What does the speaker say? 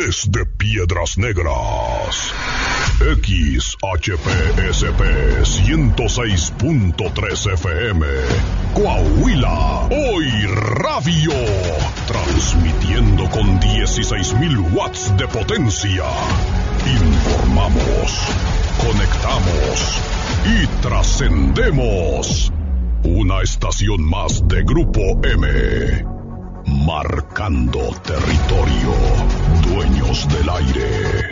desde Piedras Negras. XHPSP 106.3 FM, Coahuila, Hoy Radio, transmitiendo con 16,000 watts de potencia. Informamos, conectamos y trascendemos. Una estación más de Grupo M. Marcando territorio, dueños del aire.